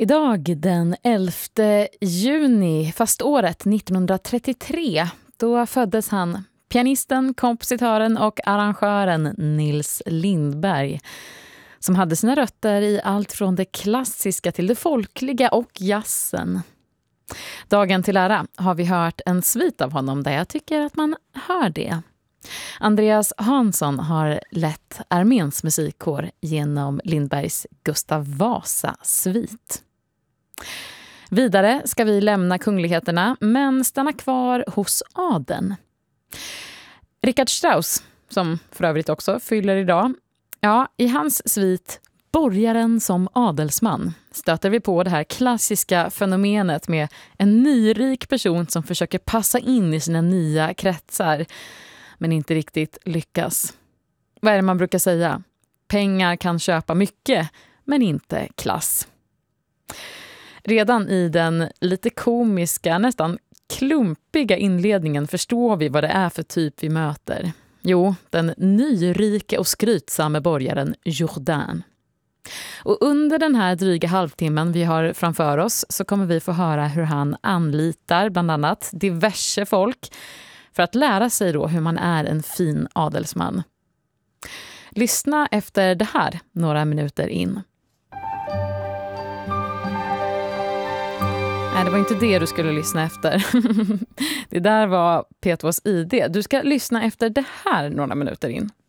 Idag den 11 juni, fast året 1933, då föddes han, pianisten, kompositören och arrangören Nils Lindberg, som hade sina rötter i allt från det klassiska till det folkliga och jazzen. Dagen till ära har vi hört en svit av honom där jag tycker att man hör det. Andreas Hansson har lett Arméns musikkår genom Lindbergs Gustav Vasa-svit. Vidare ska vi lämna kungligheterna men stanna kvar hos adeln. Richard Strauss, som för övrigt också fyller idag, ja, i hans svit Borgaren som adelsman stöter vi på det här klassiska fenomenet med en nyrik person som försöker passa in i sina nya kretsar men inte riktigt lyckas. Vad är det man brukar säga? Pengar kan köpa mycket men inte klass. Redan i den lite komiska, nästan klumpiga inledningen förstår vi vad det är för typ vi möter. Jo, den nyrike och skrytsamme borgaren Jourdain. Och under den här dryga halvtimmen vi har framför oss så kommer vi få höra hur han anlitar bland annat diverse folk för att lära sig då hur man är en fin adelsman. Lyssna efter det här några minuter in. Nej, det var inte det du skulle lyssna efter. Det där var Petrus ID. Du ska lyssna efter det här några minuter in.